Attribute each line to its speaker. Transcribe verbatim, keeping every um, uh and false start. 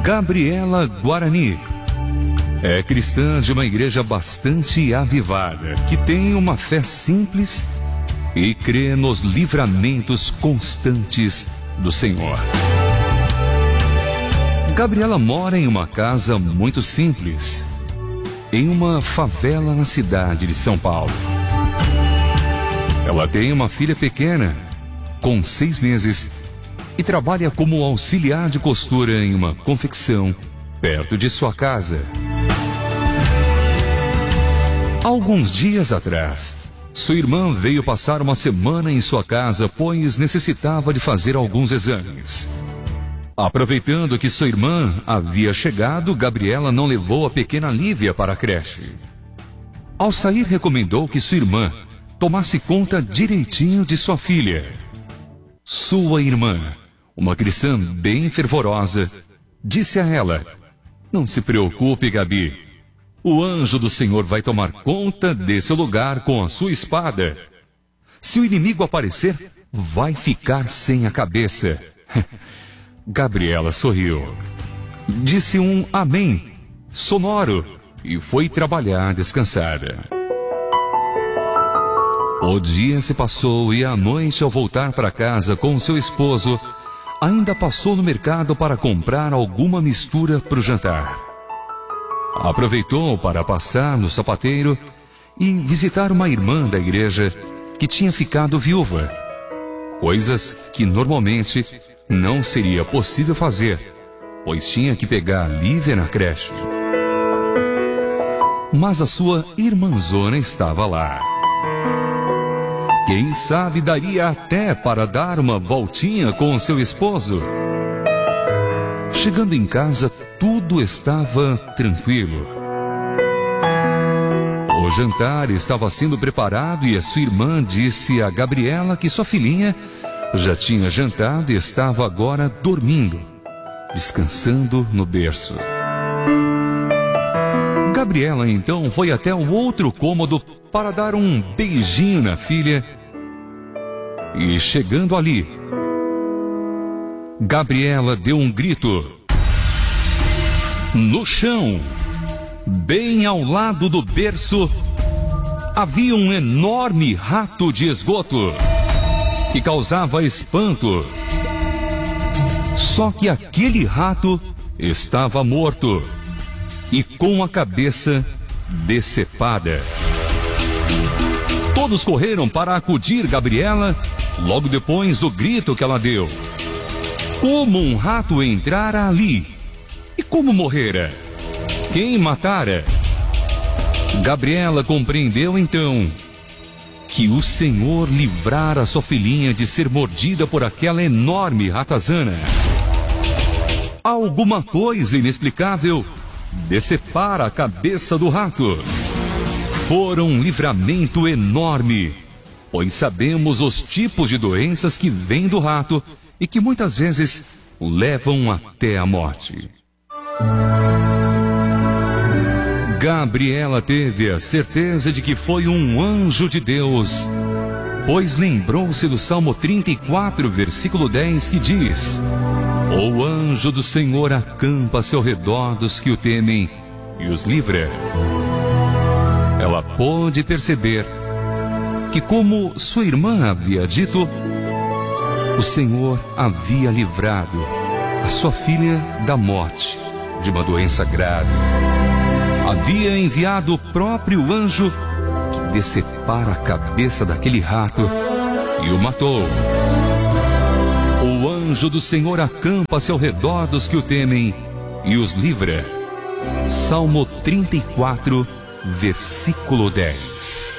Speaker 1: Gabriela Guarani é cristã de uma igreja bastante avivada, que tem uma fé simples e crê nos livramentos constantes do Senhor. Gabriela mora em uma casa muito simples, em uma favela na cidade de São Paulo. Ela tem uma filha pequena, com seis meses, e trabalha como auxiliar de costura em uma confecção perto de sua casa. Alguns dias atrás, sua irmã veio passar uma semana em sua casa, pois necessitava de fazer alguns exames. Aproveitando que sua irmã havia chegado, Gabriela não levou a pequena Lívia para a creche. Ao sair, recomendou que sua irmã tomasse conta direitinho de sua filha. Sua irmã, uma cristã bem fervorosa, disse a ela: "Não se preocupe, Gabi. O anjo do Senhor vai tomar conta desse lugar com a sua espada. Se o inimigo aparecer, vai ficar sem a cabeça." Gabriela sorriu, disse um amém sonoro e foi trabalhar descansada. O dia se passou e à noite, ao voltar para casa com seu esposo, ainda passou no mercado para comprar alguma mistura para o jantar. Aproveitou para passar no sapateiro e visitar uma irmã da igreja que tinha ficado viúva, coisas que normalmente não seria possível fazer, pois tinha que pegar a Lívia na creche. Mas a sua irmãzona estava lá. Quem sabe daria até para dar uma voltinha com seu esposo. Chegando em casa, tudo estava tranquilo. O jantar estava sendo preparado e a sua irmã disse a Gabriela que sua filhinha já tinha jantado e estava agora dormindo, descansando no berço. Gabriela então foi até o outro cômodo para dar um beijinho na filha. E chegando ali, Gabriela deu um grito. No chão, bem ao lado do berço, havia um enorme rato de esgoto que causava espanto. Só que aquele rato estava morto e com a cabeça decepada. Todos correram para acudir Gabriela, logo depois do grito que ela deu. Como um rato entrara ali? E como morrera? Quem matara? Gabriela compreendeu então que o Senhor livrara sua filhinha de ser mordida por aquela enorme ratazana. Alguma coisa inexplicável decepara a cabeça do rato. Fora um livramento enorme, pois sabemos os tipos de doenças que vêm do rato e que muitas vezes o levam até a morte. Gabriela teve a certeza de que foi um anjo de Deus, pois lembrou-se do Salmo trinta e quatro, versículo dez, que diz: "O anjo do Senhor acampa ao seu redor dos que o temem e os livra." Ela pôde perceber que, como sua irmã havia dito, o Senhor havia livrado a sua filha da morte, de uma doença grave. Havia enviado o próprio anjo que decepara a cabeça daquele rato e o matou. O anjo do Senhor acampa-se ao redor dos que o temem e os livra. Salmo trinta e quatro, versículo dez.